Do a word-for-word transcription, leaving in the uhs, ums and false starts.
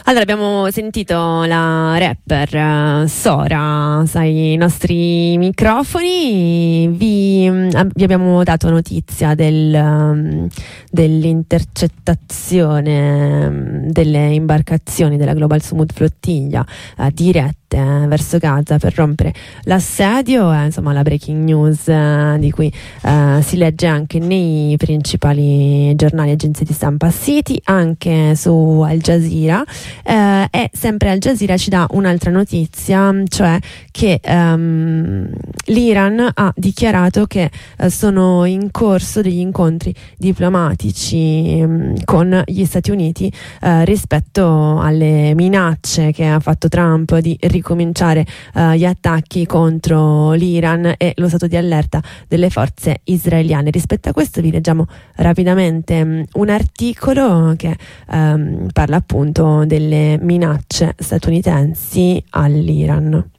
Allora, abbiamo sentito la rapper uh, Sora ai nostri microfoni. Vi, um, vi abbiamo dato notizia del, um, dell'intercettazione um, delle imbarcazioni della Global Smooth Flottiglia uh, dirette verso Gaza per rompere l'assedio. Eh, insomma, la breaking news uh, di cui uh, si legge anche nei principali giornali e agenzie di stampa siti, anche su Al Jazeera. Eh, e sempre Al Jazeera ci dà un'altra notizia, cioè che um, l'Iran ha dichiarato che uh, sono in corso degli incontri diplomatici um, con gli Stati Uniti uh, rispetto alle minacce che ha fatto Trump di ricominciare uh, gli attacchi contro l'Iran e lo stato di allerta delle forze israeliane. Rispetto a questo vi leggiamo rapidamente um, un articolo che um, parla appunto delle minacce statunitensi all'Iran.